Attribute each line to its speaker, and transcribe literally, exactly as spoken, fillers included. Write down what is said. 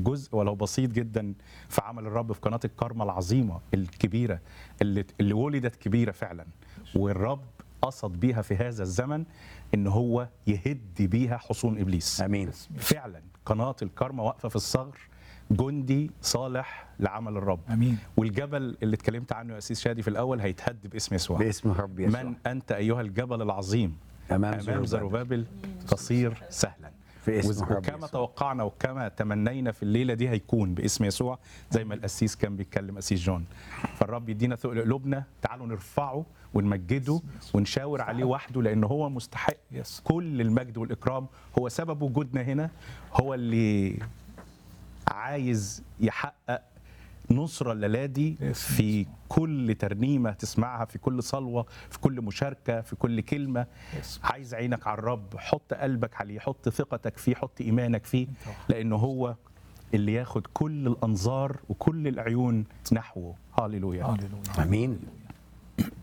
Speaker 1: جزء ولو بسيط جدا في عمل الرب في قناه الكارما العظيمه الكبيره اللي اللي ولدت كبيره فعلا، والرب قصد بيها في هذا الزمن ان هو يهد بيها حصون ابليس.
Speaker 2: امين.
Speaker 1: فعلا قناه الكارما واقفه في الثغر، جندي صالح لعمل الرب.
Speaker 3: امين.
Speaker 1: والجبل اللي اتكلمت عنه يا اسيس شادي في الاول هيتهد باسم يسوع.
Speaker 2: باسم رب يسوع.
Speaker 1: من انت ايها الجبل العظيم
Speaker 2: امام,
Speaker 1: امام زروبابل تصير سهلا.
Speaker 2: في اسم رب
Speaker 1: وكما
Speaker 2: يسوع.
Speaker 1: توقعنا وكما تمنينا في الليله دي هيكون باسم يسوع، زي ما القسيس كان بيتكلم قسيس جون. فالرب يدينا ثقل قلوبنا، تعالوا نرفعه ونمجده ونشاور عليه وحده، لانه هو مستحق كل المجد والاكرام. هو سبب وجودنا هنا، هو اللي عايز يحقق نصرة الليلة دي في كل ترنيمة تسمعها، في كل صلوة، في كل مشاركة، في كل كلمة. عايز عينك على الرب، حط قلبك عليه، حط ثقتك فيه، حط إيمانك فيه، لأنه هو اللي ياخد كل الأنظار وكل العيون نحوه. هاليلويا.
Speaker 3: هاليلويا.
Speaker 2: امين.